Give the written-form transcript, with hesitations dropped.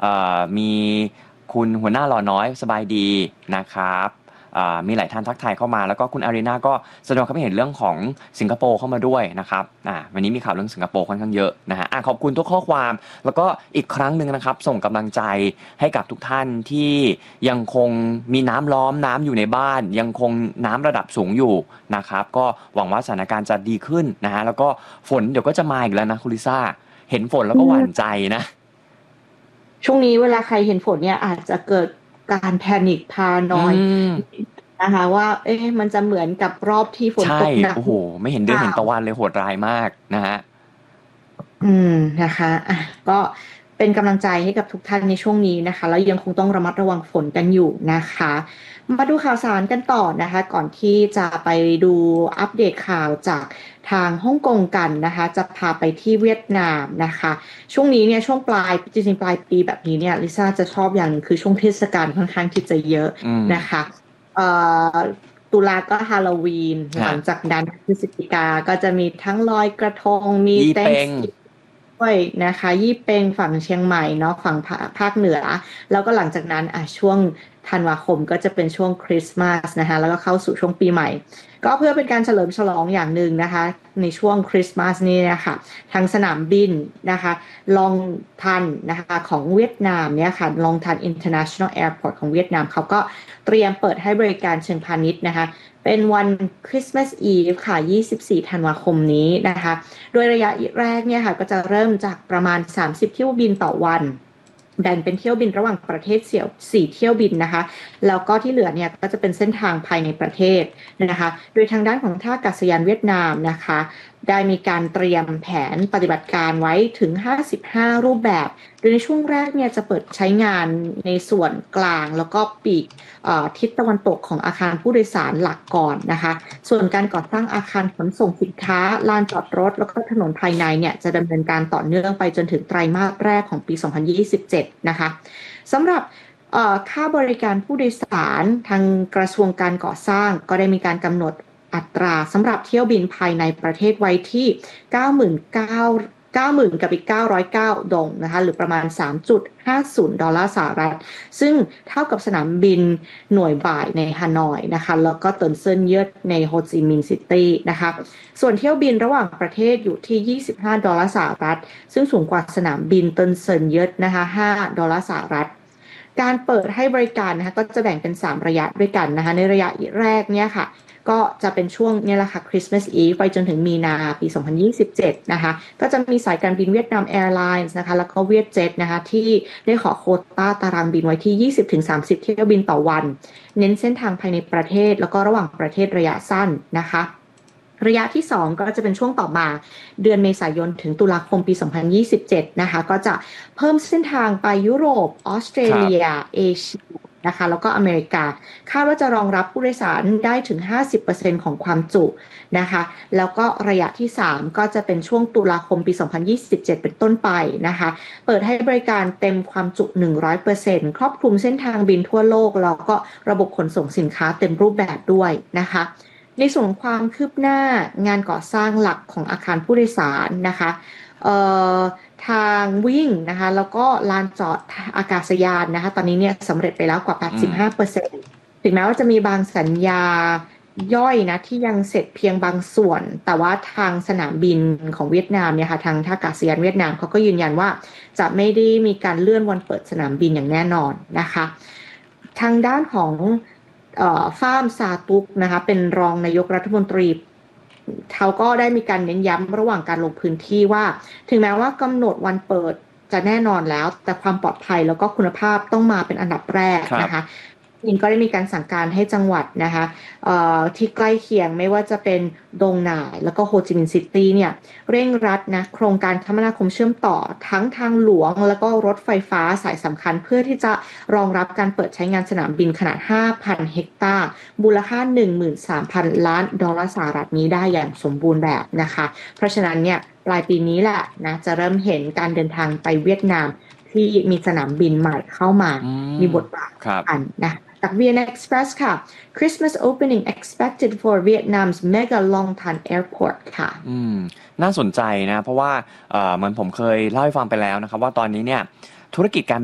มีคุณหัวหน้าหล่อน้อยสบายดีนะครับมีหลายท่านทักทายเข้ามาแล้วก็คุณอารีนาก็แสดงความเห็นเรื่องของสิงคโปร์เข้ามาด้วยนะครับวันนี้มีข่าวเรื่องสิงคโปร์ค่อนข้างเยอะนะฮะขอบคุณทุกข้อความแล้วก็อีกครั้งหนึ่งนะครับส่งกำลังใจให้กับทุกท่านที่ยังคงมีน้ำล้อมน้ำอยู่ในบ้านยังคงน้ำระดับสูงอยู่นะครับก็หวังว่าสถานการณ์จะดีขึ้นนะฮะแล้วก็ฝนเดี๋ยวก็จะมาอีกแล้วนะคุณลิซ่าเห็นฝนแล้วก็หวั่นใจนะช่วงนี้เวลาใครเห็นฝนเนี่ยอาจจะเกิดการแพนิคพานอยนะคะว่ามันจะเหมือนกับรอบที่ฝนใช่ตกหนักโอ้โหไม่เห็นเดือนเห็นตะวันเลยโหดร้ายมากนะฮะนะคะก็เป็นกำลังใจให้กับทุกท่านในช่วงนี้นะคะแล้วยังคงต้องระมัดระวังฝนกันอยู่นะคะมาดูข่าวสารกันต่อนะคะก่อนที่จะไปดูอัปเดตข่าวจากทางฮ่องกงกันนะคะจะพาไปที่เวียดนามนะคะช่วงนี้เนี่ยช่วงปลายจริงๆปลายปีแบบนี้เนี่ยลิซ่าจะชอบอย่างหนึ่งคือช่วงเทศกาลค่อนข้างที่จะเยอะนะคะเอ่อตุลาก็ฮาโลวีนหลังจากนั้นพฤศจิกาก็จะมีทั้งลอยกระทงมี Thanksgiving ด้วยนะคะยี่เป็งฝั่งเชียงใหม่เนาะฝั่งภาคเหนือแล้วก็หลังจากนั้นช่วงธันวาคมก็จะเป็นช่วงคริสต์มาสนะคะแล้วก็เข้าสู่ช่วงปีใหม่ก็เพื่อเป็นการเฉลิมฉลองอย่างหนึ่งนะคะในช่วงคริสต์มาสนี้นะคะทางสนามบินนะคะลองทันนะคะของเวียดนามเนี่ยค่ะลองทัน International Airport ของเวียดนามเขาก็เตรียมเปิดให้บริการเชิงพาณิชย์นะคะเป็นวันคริสต์มาสอีฟค่ะ24ธันวาคมนี้นะคะโดยระยะแรกเนี่ยค่ะก็จะเริ่มจากประมาณ30เที่ยวบินต่อวันแบ่งเป็นเที่ยวบินระหว่างประเทศ4เที่ยวบินนะคะแล้วก็ที่เหลือเนี่ยก็จะเป็นเส้นทางภายในประเทศนะคะโดยทางด้านของท่าอากาศยานเวียดนามนะคะได้มีการเตรียมแผนปฏิบัติการไว้ถึง55รูปแบบโดยในช่วงแรกเนี่ยจะเปิดใช้งานในส่วนกลางแล้วก็ปีกทิศตะวันตกของอาคารผู้โดยสารหลักก่อนนะคะส่วนการก่อสร้างอาคารขนส่งสินค้าลานจอดรถแล้วก็ถนนภายในเนี่ยจะดำเนินการต่อเนื่องไปจนถึงไตรมาสแรกของปี 2027 นะคะสำหรับค่าบริการผู้โดยสารทางกระทรวงการก่อสร้างก็ได้มีการกำหนดอัตราสำหรับเที่ยวบินภายในประเทศไว้ที่ 90,000 กับอีก909ดงนะคะหรือประมาณ 3.50 ดอลลาร์สหรัฐซึ่งเท่ากับสนามบินหน่วยบ่ายในฮานอยนะคะแล้วก็เตินเซินเยิดในโฮจิมินห์ซิตี้นะคะส่วนเที่ยวบินระหว่างประเทศอยู่ที่25ดอลลาร์สหรัฐซึ่งสูงกว่าสนามบินเตินเซินเยิดนะคะ5ดอลลาร์สหรัฐการเปิดให้บริการนะคะก็จะแบ่งเป็น3ระยะด้วยกันนะคะในระยะแรกเนี่ยค่ะก็จะเป็นช่วงนี้แหละค่ะคริสต์มาสอีฟไปจนถึงมีนาปี2027นะคะก็จะมีสายการบินเวียดนามแอร์ไลน์นะคะแล้วก็เวียดเจ็ตนะคะที่ได้ขอโควต้าตารางบินไว้ที่ 20-30 เที่ยวบินต่อวันเน้นเส้นทางภายในประเทศแล้วก็ระหว่างประเทศระยะสั้นนะคะระยะที่2ก็จะเป็นช่วงต่อมาเดือนเมษายนถึงตุลาคมปี2027นะคะก็จะเพิ่มเส้นทางไปยุโรปออสเตรเลียเอเชียนะคะแล้วก็อเมริกาคาดว่าจะรองรับผู้โดยสารได้ถึง 50% ของความจุนะคะแล้วก็ระยะที่3ก็จะเป็นช่วงตุลาคมปี2027เป็นต้นไปนะคะเปิดให้บริการเต็มความจุ 100% ครอบคลุมเส้นทางบินทั่วโลกแล้วก็ระบบขนส่งสินค้าเต็มรูปแบบด้วยนะคะในส่วนความคืบหน้างานก่อสร้างหลักของอาคารผู้โดยสารนะคะทางวิ่งนะคะแล้วก็ลานจอดอากาศยานนะคะตอนนี้เนี่ยสำเร็จไปแล้วกว่า 85% ถึงแม้ว่าจะมีบางสัญญาย่อยนะที่ยังเสร็จเพียงบางส่วนแต่ว่าทางสนามบินของเวียดนามเนี่ยค่ะทางท่าอากาศยานเวียดนามเขาก็ยืนยันว่าจะไม่ได้มีการเลื่อนวันเปิดสนามบินอย่างแน่นอนนะคะทางด้านของฟ้ามซาตุกนะคะเป็นรองนายกรัฐมนตรีเขาก็ได้มีการเน้นย้ำระหว่างการลงพื้นที่ว่าถึงแม้ว่ากำหนดวันเปิดจะแน่นอนแล้วแต่ความปลอดภัยแล้วก็คุณภาพต้องมาเป็นอันดับแรกนะคะก็ได้มีการสั่งการให้จังหวัดนะคะที่ใกล้เคียงไม่ว่าจะเป็นดงหน่ายแล้วก็โฮจิมินห์ซิตี้เนี่ยเร่งรัดนะโครงการคมนาคมเชื่อมต่อทั้งทางหลวงแล้วก็รถไฟฟ้าสายสำคัญเพื่อที่จะรองรับการเปิดใช้งานสนามบินขนาด 5,000 เฮกตาร์มูลค่า 13,000 ล้านดอลลาร์สหรัฐนี้ได้อย่างสมบูรณ์แบบนะคะเพราะฉะนั้นเนี่ยปลายปีนี้แหละนะจะเริ่มเห็นการเดินทางไปเวียดนามที่มีสนามบินใหม่เข้ามามีบทบาทกันนะจาก VN Express ค่ะ Christmas opening expected for Vietnam's mega Long Tan Airport ค่ะน่าสนใจนะเพราะว่าเหมือนผมเคยเล่าให้ฟังไปแล้วนะครับว่าตอนนี้เนี่ยธุรกิจการ